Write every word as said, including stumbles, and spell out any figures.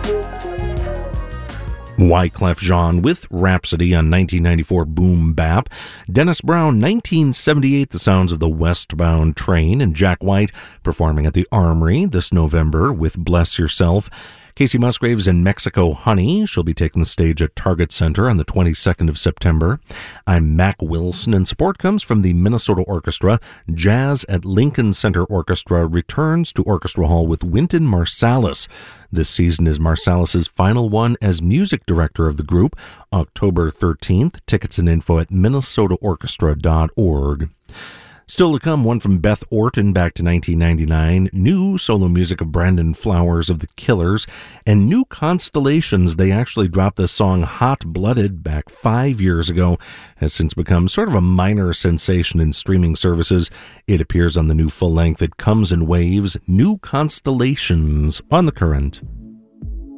Wyclef Jean with Rhapsody on nineteen ninety-four Boom Bap. Dennis Brown, nineteen seventy-eight, The Sounds of the Westbound Train. And Jack White performing at the Armory this November with Bless Yourself. Casey Musgraves in Mexico, Honey. She'll be taking the stage at Target Center on the twenty-second of September. I'm Mac Wilson, and support comes from the Minnesota Orchestra. Jazz at Lincoln Center Orchestra returns to Orchestra Hall with Wynton Marsalis. This season is Marsalis's final one as music director of the group, October thirteenth. Tickets and info at minnesota orchestra dot org. Still to come, one from Beth Orton back to nineteen ninety-nine, new solo music of Brandon Flowers of The Killers, and new Constellations. They actually dropped the song Hot Blooded back five years ago, has since become sort of a minor sensation in streaming services. It appears on the new full length It Comes in Waves, New Constellations on The Current.